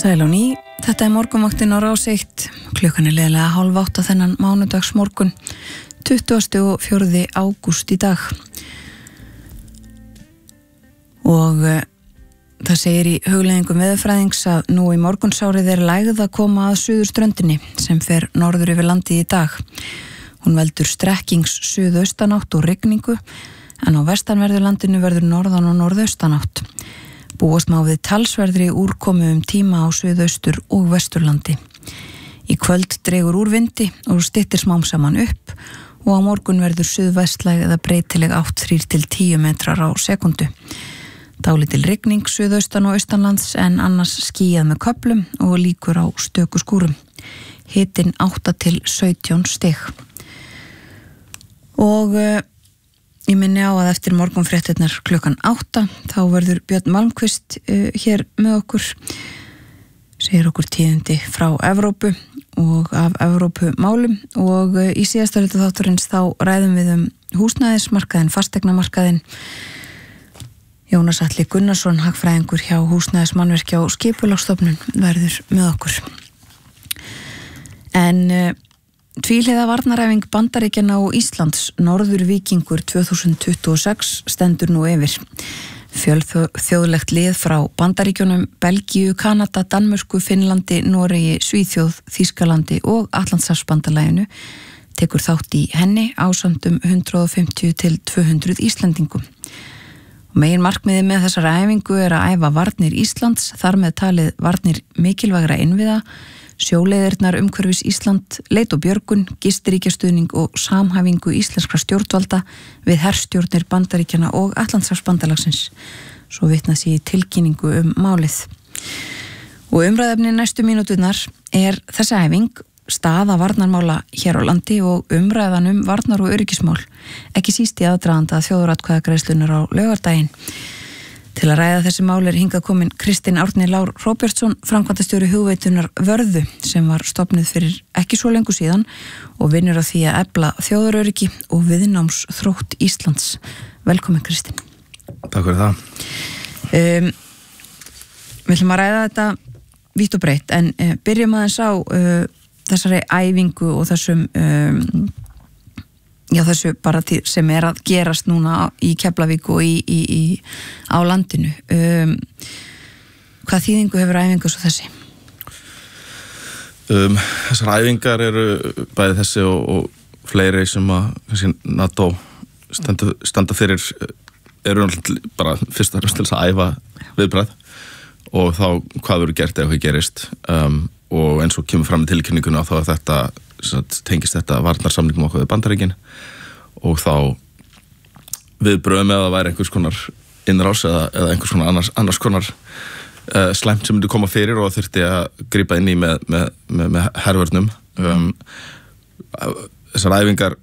Sæl á ný, þetta morgunvaktin á Rás 1, klukkan liðlega 7:30 þennan mánudags morgun, 24. ágúst í dag. Og það segir í hugleiðingum veðurfræðings að nú í morgunsárið lægð að koma að suðurströndinni sem fer norður yfir landið í dag. Hún veldur strekkings suðaustanátt og rigningu, en á vestanverðu landinu verður norðan og norðaustanátt. Búast má við talsverðri úrkomu tíma á suðaustur og vesturlandi. Í kvöld dregur úr vindi og styttir smám saman upp og á morgun verður suðvestlæg eða breytileg átt 3-10 metrar á sekundu. Dálítil rigning suðaustan og austanlands en annars skýjað með köflum og líkur á stöku skúrum. Hitinn 8-17 stig. Og ég minni á að eftir morgunfréttirnar klukkan 8 þá verður Björn Malmqvist hér með okkur, segir okkur tíðindi frá Evrópu og af Evrópumálum og í síðasta hluta þáttarins þá ræðum við húsnæðismarkaðinn, fasteignamarkaðinn. Jónas Atli Gunnarsson, hagfræðingur hjá Húsnæðismannvirkja og Skipulagsstofnun verður með okkur. En tvíhliða varnaræfing Bandaríkjanna og Íslands Norðurvíkingur 2026 stendur nú yfir. Fjölþjóðlegt lið frá Bandaríkjunum, Belgíu, Kanada, Danmörku, Finnlandi, Noregi, Svíþjóð, Þýskalandi og Atlantshafsbandalaginu tekur þátt í henni ásamt 150-200 Íslendingum. Megin markmiðið með þessari æfingu að æfa varnir Íslands, þar með talið varnir mikilvægra innviða, sjóleiðirnar umhverfis Ísland, leit og björgun, gistiríkjastuðning og samhæfingu íslenskra stjórnvalda við herstjórnir Bandaríkjanna og Atlantshafsbandalagsins. Svo vitnað sé í tilkynningu málið. Og umræðefni næstu mínúturnar þessi æfing, staða varnarmála hér á landi og umræðan varnar- og öryggismál, ekki síst í aðdraganda þjóðaratkvæðagreiðslunnar á laugardaginn. Til að ræða þessi mál hingað komin Kristinn Árni Lár Róbjörnsson, framkvæmdastjóri Hugveitunar Vörðu, sem var stofnuð fyrir ekki svo lengur síðan og vinnur að því að efla þjóðaröryggi og viðnámsþrótt Íslands. Velkomin Kristinn. Takk fyrir það. Við ætlum að ræða þetta vítt og breytt, en byrjum aðeins á þessari æfingu og þessum þessu bara sem að gerast núna í Keflavík og á landinu. Hvað þýðingu hefur æfingu svo þessi? Þessar æfingar eru bæði þessi og fleiri sem að NATO standa fyrir, eru bara fyrst og fremst til að æfa viðbragð og þá hvað verður gert ef eitthvað gerist, og eins og kemur fram í tilkynninguna þá þetta tengist þetta varnarsamningum okkur við Bandaríkin og þá viðbrögum eða það væri einhvers konar innrás eða einhvers konar annars konar slæmt sem myndi koma fyrir og þurfti að grípa inn í með hervörnum. Þessar æfingar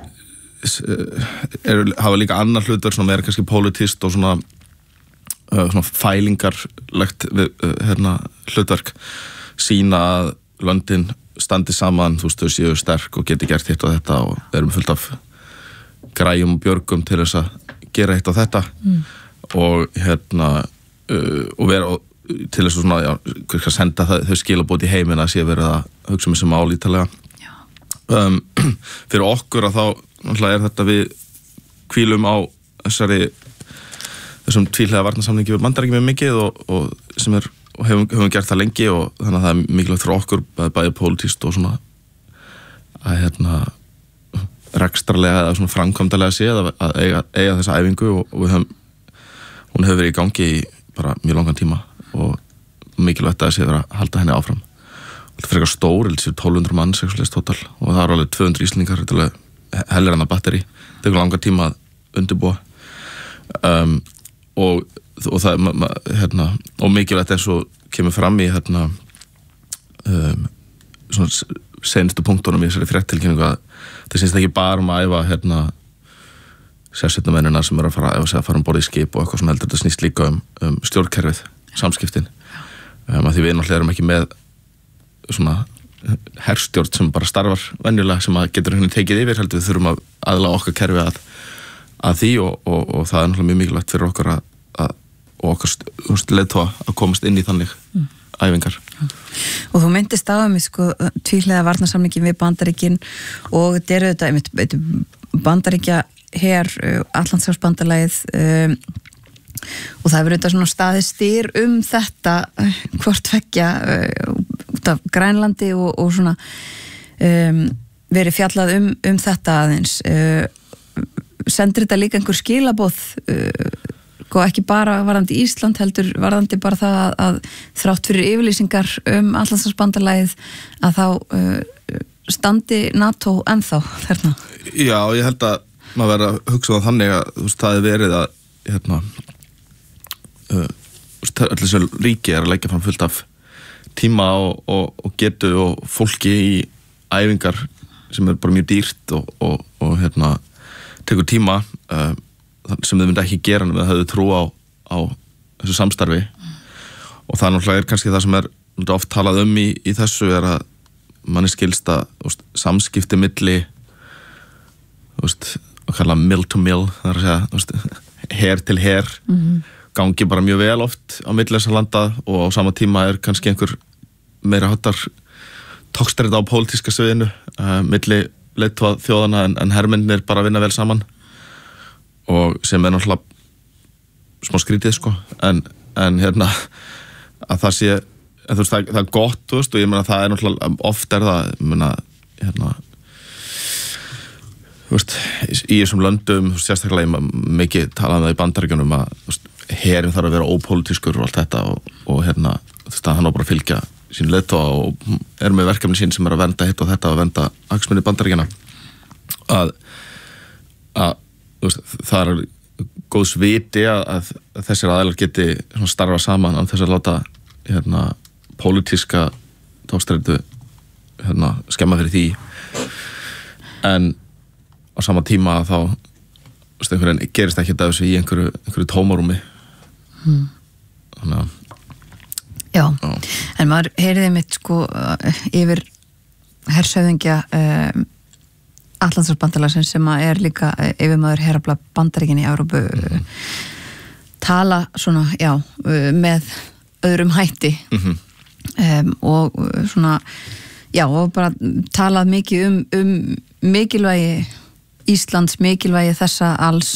hafa líka annar hlutverk sem er kannski pólitískt og svona fælingarlegt hlutverk, sína að löndin standi saman, þau séu sterk og geti gert hitt og þetta og erum fullt af græjum og björgum til þess að gera hitt og þetta og og vera til þess að senda þau skilabót í heiminn að sé verið að hugsa þessi mál ítalega. Fyrir okkur að þá þetta við hvílum á þessum tvíhliða varnarsamningi við Bandaríkin mjög mikið og sem og hefum gert það lengi og þannig að það er mikilvægt fyrir okkur bæði pólitískt og svona að rekstrarlega eða svona framkvæmdarlega séð að eiga þessa æfingu og hún hefur verið í gangi í bara mjög langan tíma og mikilvægt að sé verið að halda henni áfram. Þetta er frekar stór, 1200 manns tótal og það eru alveg 200 Íslendingar, þetta er hellir annað batteri, þetta er langan tíma að undirbúa og það og mikilvægt eins og kemur fram í svona senustu punktunum í þessari fréttilkynningu að það sýnst ekki bara að æfa sérsveitarmennina sem að fara borð í skip og eitthvað svona heldur, þetta snýst líka stjórnkerfið, samskiptin að því við náttúrulega erum ekki með svona herstjórn sem bara starfar venjulega sem að getur henni tekið yfir, heldur við þurfum að aðlaga okkar kerfi að því og það er náttúrulega mjög mikilvægt fyrir okkur og okkar leiðtoga að komast inn í þannig æfingar. Og þú myndist á mig sko tvíhliða varnarsamningin við Bandaríkin og þetta eru þetta Bandaríkja her Atlantshafsbandalagið og það hefur auðvitað svona staðið styr þetta hvort tveggja út af Grænlandi og svona verið fjallað þetta aðeins sendir þetta líka einhver skilaboð og ekki bara varðandi Ísland heldur varðandi bara það að þrátt fyrir yfirlýsingar Atlantshafsbandalagið að þá standi NATO ennþá þarna? Já, ég held að maður verður að hugsa það þannig að það er verið að öll þessu ríki að leggja fram fullt af tíma og getu og fólki í æfingar sem er bara mjög dýrt og tekur tíma sem þau myndi ekki gera en þau höfðu trú á þessu samstarfi og það náttúrulega kannski það sem er oft talað í þessu er að manni skilst að samskipti milli að kalla mill to mill það er að segja her til her gangi bara mjög vel oft á milli þessa landa og á sama tíma er kannski einhver meira hattar tókstrið á pólitíska sviðinu milli leiðtoga þjóðana en hermennir bara vinna vel saman og sem er náttúrulega smá skrítið sko en að það sé en það er gott og ég meina það er náttúrulega oft er það ég meina í þessum löndum sérstaklega mikið talað í Bandaríkjunum að herinn þarf að vera ópólitískur og allt þetta og hann á bara að fylgja sín leiðtoga og er með verkefni sín sem er að vernda hitt og þetta og vernda hagsmuni Bandaríkjanna að það er góðs viti að þessir aðeinar geti starfa saman án þess að láta pólitíska tókstreitu skemma fyrir því en á sama tíma þá gerist ekki þetta þessu í einhverju tómarúmi þannig að Já, en maður heyriði mitt sko yfir hershöfðingja Atlantshafsbandalagsins sem er líka yfirmaður herafla Bandaríkin í Evrópu tala svona, já, með öðrum hætti og svona, já, og bara talað mikið mikilvægi Íslands, mikilvægi þessa alls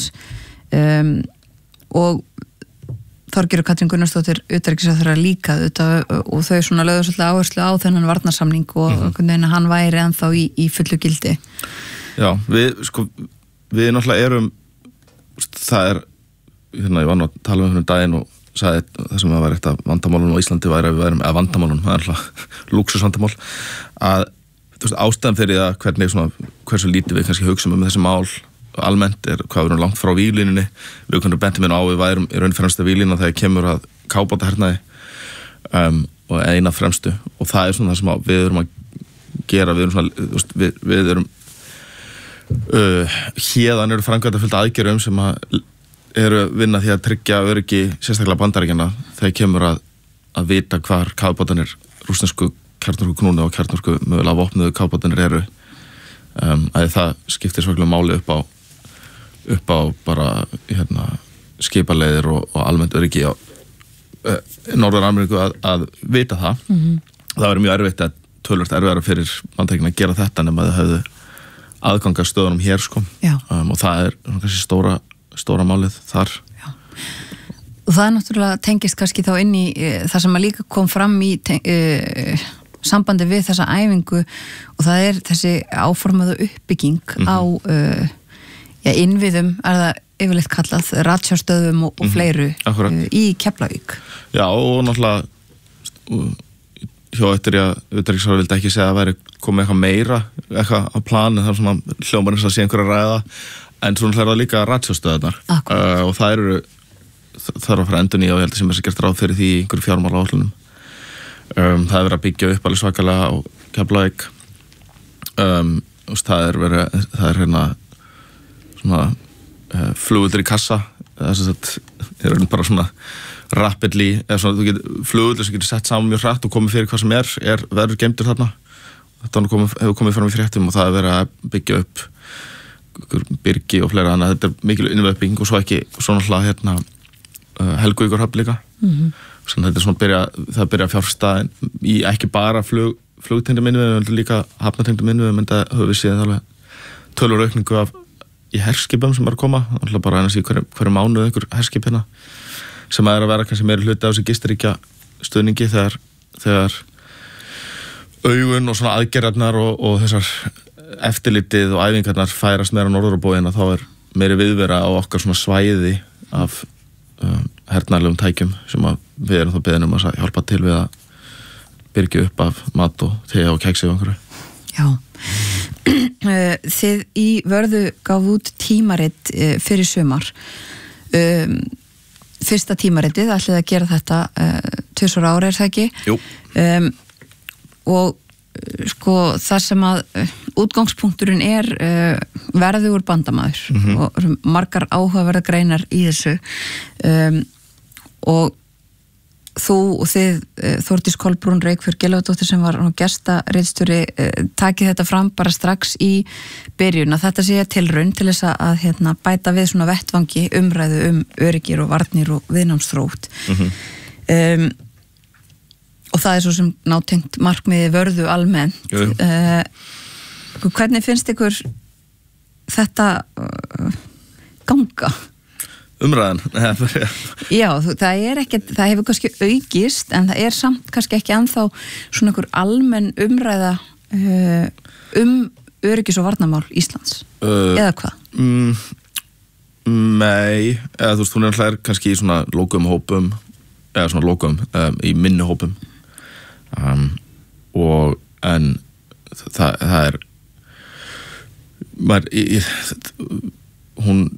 og Þorgerður Katrín Gunnarsdóttir utanríkisráðherra líka og þau svona lögðu svolítið áherslu á þennan varnarsamning og hann væri ennþá í fullu gildi. Já, við náttúrulega erum það er, ég var nú að tala um daginn og sagði það sem var eitt af vandamálunum á Íslandi væri að við værum, eða vandamálunum, það er alltaf lúksusvandamál að ástæðan fyrir það hversu lítið við kannski hugsaum þessi mál almennt er hvað við erum langt frá víglínunni við kannum bentum á við værum í raun fremstu víglína þegar kemur að kábátahernaði og eina fremstu og það er svona það sem við erum að gera við erum hérðan eru framkvæmda fullt aðgerðum sem eru vinna því að tryggja öryggi sérstaklega Bandaríkjanna þegar kemur að vita hvar kábátanir rússnesku kjarnorku knúna og kjarnorku mögulega vopnuðu kábátanir eru að það skiptir svaklega máli upp á bara skipaleiðir og almennt öryggi á Norður-Ameríku að vita það það verður mjög erfitt að tölvöld erfiðara fyrir Bandaríkjanna að gera þetta nema þau höfðu aðganga stöðunum hér sko og það er kannski stóra málið þar. Já. Og það er náttúrulega tengist kannski þá inn í það sem að líka kom fram í sambandi við þessa æfingu og það er þessi áformaðu uppbygging á innviðum er það yfirleitt kallað ratsjárstöðum og fleiru í Keflavík. Já og náttúrulega hjá eftir að utanríkisráðherra vildi ekki segja að væri komið eitthvað meira eitthvað á plani það er svona hljómar eins að sé einhverja ræða en svona er það líka ratsjárstöðunar og það eru þarf að fara endun í og ég held að sem er gert ráð fyrir því í einhverju fjármálaáætlunum það er verið að byggja upp alveg svakalega á Keflavík það er hérna svona flugvöldur í kassa það er bara svona rapidly, eða svona flugvöldur sem getur sett saman mjög hratt og komið fyrir hvað sem verður geymdur þarna þetta hefur komið fram í fréttum og það er verið að byggja upp byrgi og fleira þannig að þetta er mikil innviðuppbygging og svo náttúrulega Helguvíkurhöfn líka Svona þetta það byrja að fjárfesta í ekki bara flugtengdum innviðum, en líka hafnartengdum innviðum, en það höfum við séð alveg tölur aukningu í herskipum sem að koma, alltaf bara ennast í hverju mánuð einhver herskip hérna, sem að vera kannski meiri hluti á þessi gistiríkja stuðningi þegar augun og svona aðgerðarnar og þessar eftirlitið og æfingarnar færast meira á norðurabógina, þá meiri viðvera á okkar svona svæði af hernaðlegum tækjum sem að við erum þá beðin að hjálpa til við að byrgja upp af mat og te og keksi og einhverju. Já. Þið í Vörðu gaf út tímarit fyrir sumar. Fyrsta tímaritið, ætlið að gera þetta 2 ára, það ekki? Jú. Og sko það sem að útgangspunkturinn verður bandamaður og margar áhugaverða greinar í þessu og þú og þið Þórdís Kolbrún Reykfjörð Gylfadóttir sem var gestaritstjóri takið þetta fram bara strax í byrjun að þetta sé tilraun til þess að bæta við svona vettvangi umræðu öryggir og varnir og viðnámsþrótt og það svo sem nátengt markmiði Vörðu almennt. Hvernig finnst ykkur þetta ganga? Umræðan? Já, það hefur kannski aukist, en það samt kannski ekki ennþá svona einhver almenn umræða öryggis- og varnarmál Íslands. Eða hvað? Nei, eða þú veist, hún alltaf kannski í svona lokum hópum, eða svona lokum í minni hópum. En það hún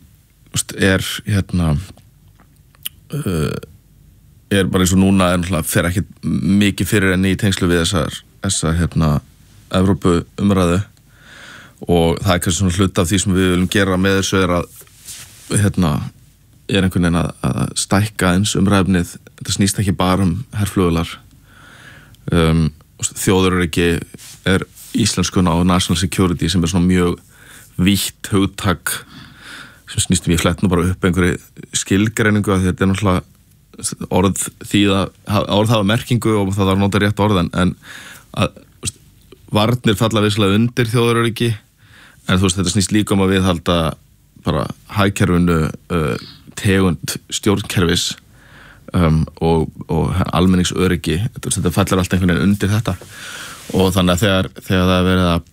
bara eins og núna fer ekki mikið fyrir enn í tengslu við þessa Evrópu umræðu og það kannski svona hluta af því sem við viljum gera með þessu að einhvern veginn að stækka eins umræfnið. Þetta snýst ekki bara herflugvélar. Þjóðaröryggi íslenskuna og national security sem svona mjög vítt hugtak sem snýst ég flett nú bara upp einhverju skilgreiningu að þetta náttúrulega orð hafa merkingu og það var notað rétt orð en að varnir falla vissulega undir þjóðaröryggi en þú veist þetta snýst líka að viðhalda bara hagkerfinu tegund stjórnkerfis og almenningsöryggi þetta fellar allt einhvern veginn undir þetta og þannig að þegar það verið að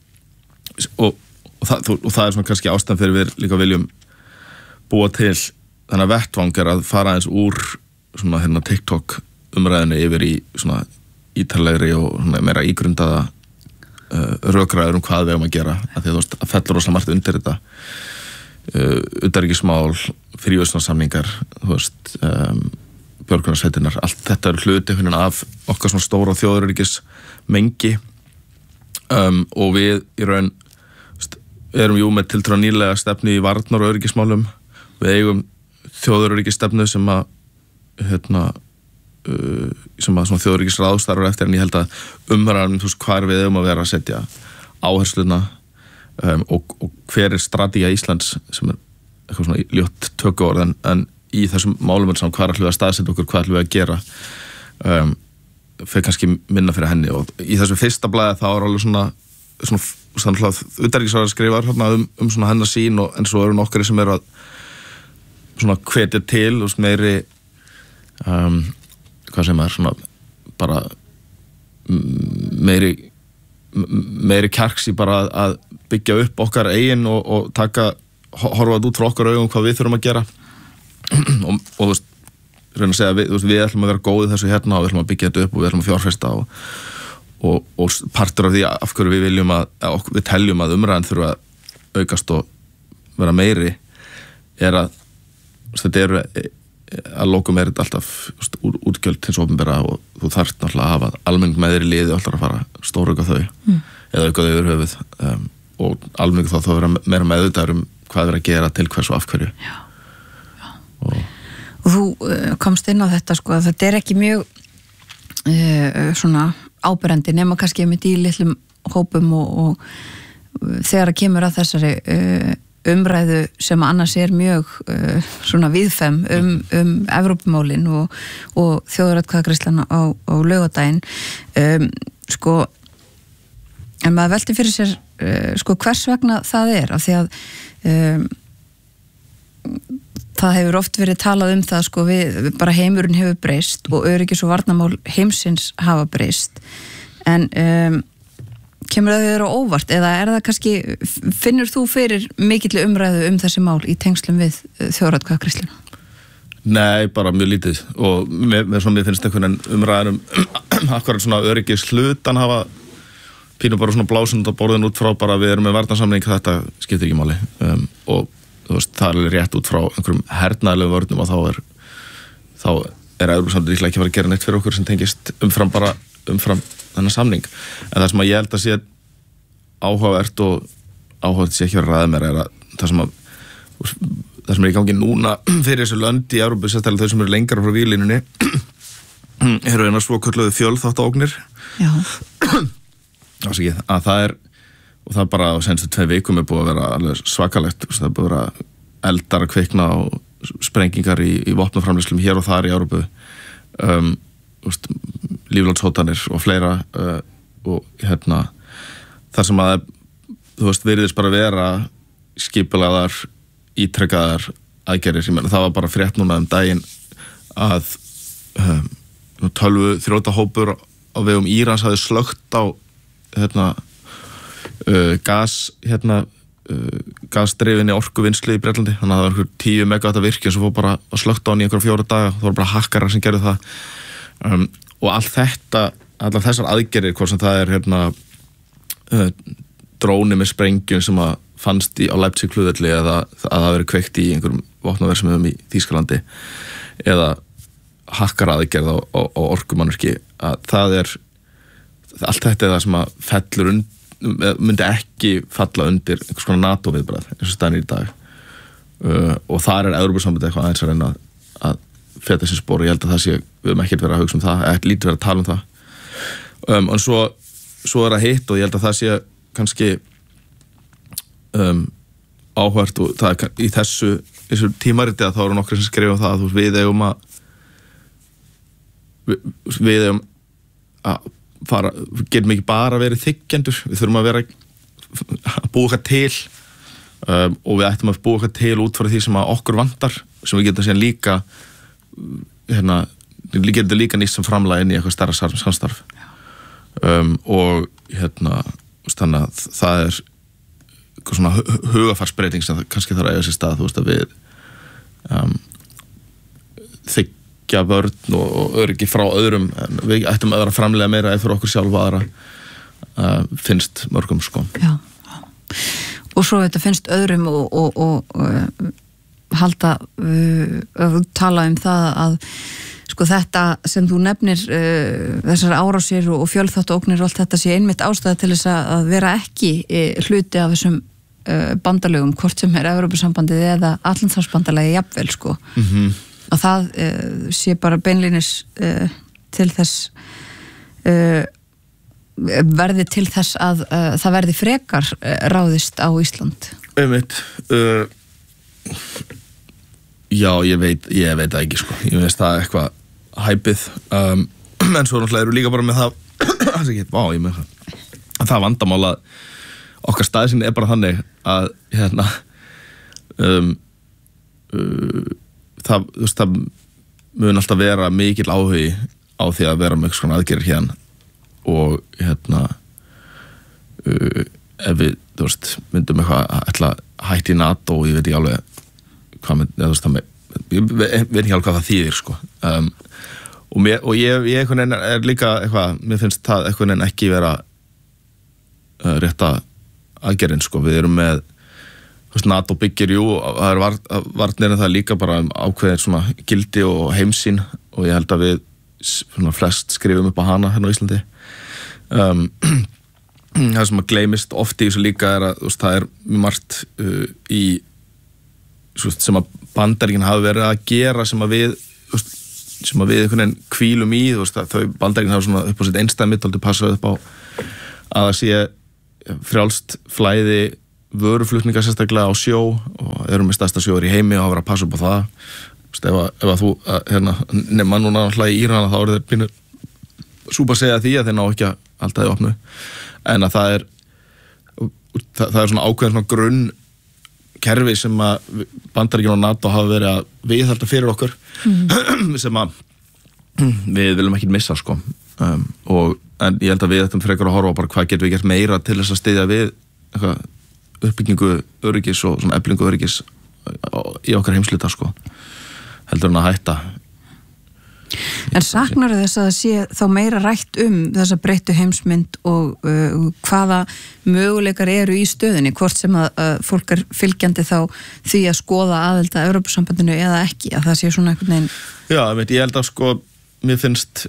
og það svona kannski ástæðan fyrir við líka viljum búa til þannig að vettvang að fara aðeins úr svona TikTok umræðinu yfir í svona ítarlegri og meira ígrundaða rökræður hvað við að gera að því að þú veist að fellur rosalega margt undir þetta utanríkismál, fríverslunarsamningar þú veist björgunarsveitirnar, allt þetta hluti af okkar svona stóra þjóðaröryggis mengi og við í raun erum með tiltölulega nýlega stefnu í varnar- og öryggismálum. Við eigum þjóðaröryggisstefnu sem að svona þjóðaröryggisráð starfar eftir en ég held að umræðan hvar við eigum að vera að setja áhersluna og hver strategía Íslands sem eitthvað svona ljótt tökuorð en í þessum málum saman hvað ætlum við að staðsetja okkur, hvað ætlum við að gera fyrir kannski minna fyrir henni og í þessu fyrsta blaði þá alveg svona utanríkisráðherra skrifar svona hennar sýn en svo eru nokkri sem eru að svona hvetja til og meiri hvað sem svona bara meiri kjarks í bara að byggja upp okkar eigin og horfa út frá okkar augum hvað við þurfum að gera og þú veist reyna að segja við ætlum að vera góðið þessu hérna og við ætlum að byggja þetta upp og við ætlum að fjárfesta og partur af því af hverju við viljum við teljum að umræðan þurfa að aukast og vera meiri að þetta að lokum þetta alltaf útgjöld hins opinbera og þú þarft náttúrulega að hafa almenning með þér í liði og alltaf að fara stórauka þau eða auka þau yfir höfuð og almenning þá vera meira meðvitaður hvað er að gera til hvers og af hverju. Já. Og þú komst inn á þetta að þetta ekki mjög svona áberandi nema kannski með í litlum hópum og þegar að kemur að þessari umræðu sem annars mjög svona viðfem Evrópumálin og þjóðaratkvæðagreiðslan á laugardaginn sko en maður velti fyrir sér sko hvers vegna það af því að það hefur oft verið talað það sko við bara heimurinn hefur breyst og öryggis- og varnarmál heimsins hafa breyst en kemur það þér á óvart eða það kannski, finnur þú fyrir mikilli umræðu þessi mál í tengslum við þjóðaratkvæðagreiðsluna? Nei, bara mjög lítið og mér finnst einhvern veginn umræðan akkurat svona öryggis hlutan hafa pínu bara svona blásund á borðin út frá bara við erum með varnarsamning, þetta skiptir ekki máli og þú veist, það er rétt út frá einhverjum hernaðarlegum vörnum og þá er Evrópusambandið líklega ekki að fara að gera neitt fyrir okkur sem tengist umfram þennan samning en það sem að ég held að sé áhugavert og áhugavert sé ekki verið að ræða mér að það sem í gangi núna fyrir þessu lönd í Evrópu, sérstaklega þau sem eru lengra frá víglínunni eru einar svokölluðu fjölþáttaógnir að það er og það bara á senstu 2 vikum búið að vera alveg svakalegt það er búið að vera eldar að kvikna og sprengingar í vopnaframleiðslum hér og þar í Evrópu líflátshótanir og fleira og þar sem að þú veist, virðist bara vera skipulagðar, ítrekkaðar aðgerðir, ég meina það var bara frétt núna daginn að tölvu þrjótahópur á vegum Írans hafði slökkt á gasdrifinni orkuvinnslu í Bretlandi, þannig að það var einhver 10 megawatt að virki og svo fór bara að slökta á hann í einhverja 4 daga, það voru bara hakkarar sem gerðu það og allar þessar aðgerðir, hvort sem það er dróni með sprengjum sem að fannst á Leipzig flugvelli eða að það verið kveikt í einhverjum vopnaverksmiðjum í Þýskalandi eða hakkaraðgerð á orkumannvirki, að það er allt þetta það sem að fellur myndi ekki falla undir einhvers konar NATO viðbragð eins og staðan í dag og þar er Evrópusambandið eitthvað aðeins að reyna að feta þessi spor og ég held að það sé, við höfum ekkert verið að hugsa það, ekkert lítið verið að tala það en svo er það hitt og ég held að það sé kannski áhvert og það er í þessu tímariti að þá eru nokkri sem skrifa það að við eigum að fara, við getum ekki bara verið þiggjendur, við þurfum að vera að búa eitthvað til og við ættum að búa eitthvað til út frá því sem að okkur vantar sem við getum síðan líka getum líka nýst sem framlag inn í eitthvað stærra samstarf og þannig að það er eitthvað svona hugafarsbreyting sem kannski þarf að eiga sér stað, þú veist að við þiggja vörn og öryggi frá öðrum en við ættum að vera framlega meira eða fyrir okkur sjálf og aðra finnst mörgum sko. Já. Og svo þetta finnst öðrum og halda tala það að sko þetta sem þú nefnir þessar árásir og fjölþáttaógnir og allt þetta sé einmitt ástæða til þess að vera ekki hluti af þessum bandalögum, hvort sem er Evrópusambandið eða Atlantshafsbandalagi jafnvel sko. Og það sé bara beinlínis til þess verði til þess að það verði frekar ráðist á Ísland. Einmitt já, ég veit það ekki sko, ég veist það eitthvað hæpið en svo náttúrulega eru líka bara með það vandamál að okkar staðsinn er bara þannig að það mun alltaf vera mikill áhugi á því að vera með eitthvað svona aðgerðir hérna og ef við, þú veist, myndum eitthvað ætla hætti í NATO og ég veit ekki alveg hvað með, þú veist, ég veit ekki alveg hvað það þýðir, sko. Og ég einhvern veginn er líka eitthvað, mér finnst það einhvern veginn ekki vera rétta aðgerðin, sko. Við erum með, þú veist, NATO byggir, jú, það er varnir en það er líka bara ákveðin svona gildi og heimsýn og ég held að við svona flest skrifum upp á hana hérna á Íslandi. Það sem að gleymist oft í þessu líka er að veist, það er margt sem að Bandaríkin hafi verið að gera sem að við einhvern veginn hvílum í veist, þau Bandaríkin hafi svona upp á sitt einstæmi tóldi passað upp á að það sé frjálst flæði vöruflutninga sérstaklega á sjó og erum með stærsta sjóður í heimi og hafa verið að passa upp á það. Ef að þú, nema núna alltaf í Írana þá eru þeir pínu súpa að segja því að þeir ná ekki alltaf í opnu. En að það er svona ákveðin svona grunn kerfi sem að Bandaríkin og NATO hafa verið að viðhalda fyrir okkur sem að við viljum ekki missa sko. En ég held að við ættum frekar að horfa bara hvað getum við gert meira til þess að styðja við uppbyggingu öryggis og svona eflingu öryggis í okkar heimsluta sko. Heldur en að hætta. En saknar þess að það sé þá meira rætt þessa breyttu heimsmynd og hvaða möguleikar eru í stöðinni, hvort sem að fólk fylgjandi þá því að skoða aðild að Evrópusambandinu eða ekki, að það sé svona einhvern veginn. Já, ég held að sko, mér finnst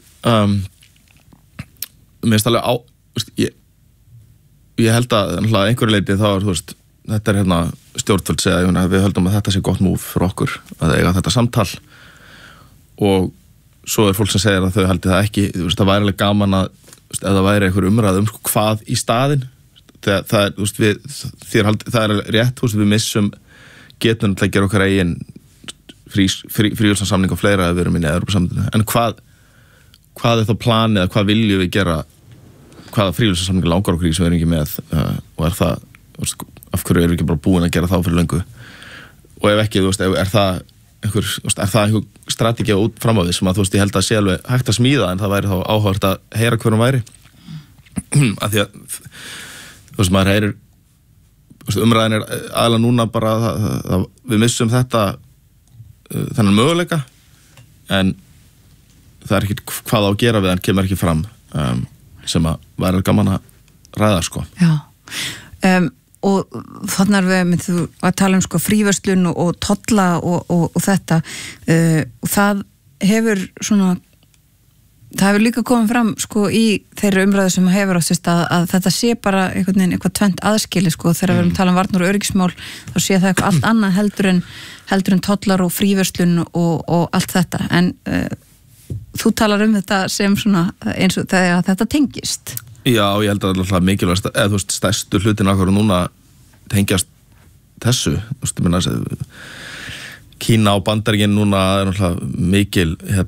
alveg ég held að einhverju leiti þá þú veist, þetta stjórnvöld segja við höldum að þetta sé gott múf fyrir okkur að eiga þetta samtal og svo fólk sem segir að þau haldi það ekki, þú veist, það væri alveg gaman að, ef það væri einhver umræð hvað í staðinn, það er, þú veist, það er rétt, þú veist, við missum getum til að gera okkar eigin fríhjálpssamning og fleira ef við erum inn í Evrópusambandinu, en hvað er þá planið, eða hvað viljum við gera, hvaða fríhjálpssamning langar okkur í sem við erum ekki með, og er það, af hverju erum við ekki bara búin að gera þá fyrir löngu, og ef ekki, þú veist, er það einhver strategía út fram á því sem að þú veist ég held að sé alveg hægt að smíða en það væri þá áhugavert að heyra hverjum væri af því að þú veist maður heyrir umræðin er aðalega núna bara að við missum þetta þennan möguleika en það er ekki hvað á að gera við hann kemur ekki fram sem að væri gaman að ræða sko. Já og þannig er við að tala sko fríverslun og tolla og þetta og það hefur svona það hefur líka komið fram sko í þeirra umræðu sem hefur átt að þetta sé bara einhvern veginn eitthvað tvennt aðskili sko þegar við erum að tala varnar og öryggismál þá sé það eitthvað allt annað heldur en tollar og fríverslun og allt þetta en þú talar þetta sem svona eins og þegar þetta tengist. Já, ég held að alltaf mikilvægast eða þú veist, stærstu hlutin okkur núna tengjast þessu þú veist, ég meina Kína og Bandaríkin núna er alltaf mikil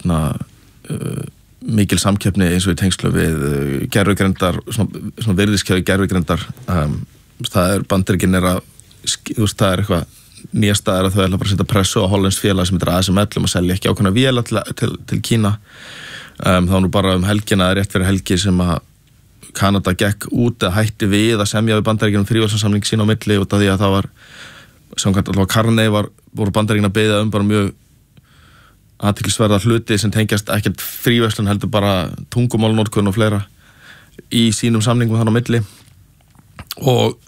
mikil samkeppni eins og í tengslu við gervigreindar, svona virðiskeiði gervigreindar það er Bandaríkin er að þú veist, það er eitthvað nýjasta er að þau ætla bara að setja pressu á hollenskt félag sem heitir ASML að selja ekki ákveðna véla til Kína þá nú bara helgina rétt fyrir helgi sem að Kanada gekk út að hætti við að semja við Bandaríkjunum fríverslunarsamning sín á milli út af því að það var samkvæmt allavega Carney voru Bandaríkjunum að biðja bara mjög athyglisverða hluti sem tengjast ekkert fríverslun heldur bara tungumálnotkun og fleira í sínum samningum þar á milli og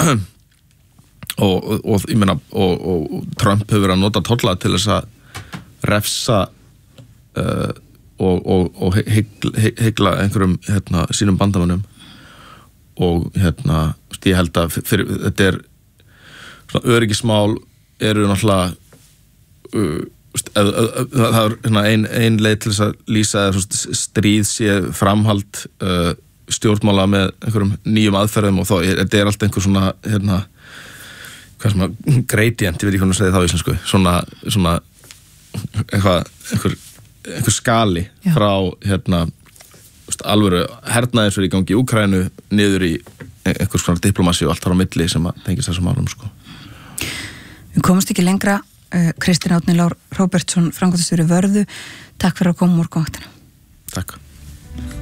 ég meina og Trump hefur verið að nota tolla til þess að refsa og hygla einhverjum sínum bandamönnum og ég held að þetta er svona öryggismál eru náttúrulega það er ein leið til þess að lýsa stríð sé framhald stjórnmála með einhverjum nýjum aðferðum og þá þetta er allt einhver svona hvað sem að gradient, ég veit ekki hvernig að segja það á íslensku svona einhver skali frá alvöru hernaðir sem er í gangi í Úkraínu niður í einhvers konar diplomasi og allt þar á milli sem að tengist þessum málum sko. Við komumst ekki lengra Kristinn Árni Róbertsson, framkvæmdastjóri Vörðu, takk fyrir að koma morgunvaktina. Takk.